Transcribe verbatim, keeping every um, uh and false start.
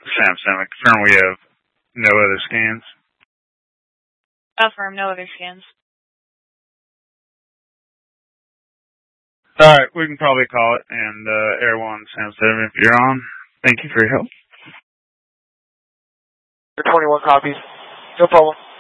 Samson, I confirm we have no other scans. Affirm, no other scans. Alright, we can probably call it, and uh, Air one, Sam seven, if you're on, thank you for your help. Air twenty-one copies. No problem.